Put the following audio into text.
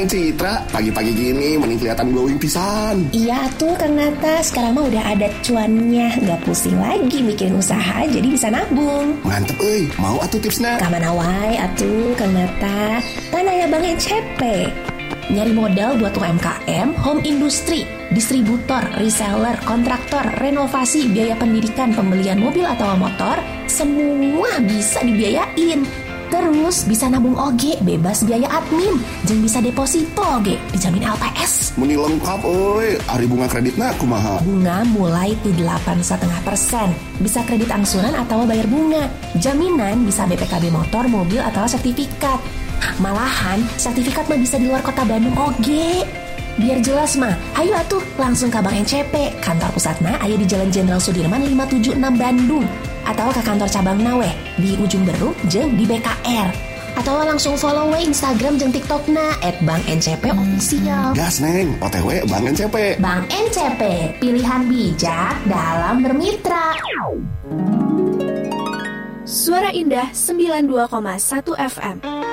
Citra, pagi-pagi gini mending kelihatan glowing pisan. Iya tuh Kang Nata, sekarang mah udah ada cuannya. Gak pusing lagi mikirin usaha, jadi bisa nabung. Mantep mau atuh tipsnya. Kamana wae atuh Kang Nata. Tanah ya Bang NCP. Nyari modal buat UMKM, home industry, distributor, reseller, kontraktor, renovasi, biaya pendidikan, pembelian mobil atau motor, semua bisa dibiayain. Terus bisa nabung oge, bebas biaya admin, jeung bisa deposito oge, dijamin LPS. Muni lengkap ari bunga kreditna kumaha? Bunga mulai ti 8,5%. Bisa kredit angsuran atau bayar bunga. Jaminan bisa BPKB motor, mobil atau sertifikat. Malahan sertifikat mah bisa di luar kota Bandung oge. Biar jelas mah, ayo atuh langsung ke Bank NCP. Kantor pusatna aya di Jalan Jenderal Sudirman 576 Bandung. Atau ke kantor cabang Nawe di Ujung Beruk jeung di BKR. Atau langsung follow we Instagram jeung TikTokna @bankncp_official. Gas neng, OTW Bank NCP. Bank NCP, pilihan bijak dalam bermitra. Suara Indah 92,1 FM.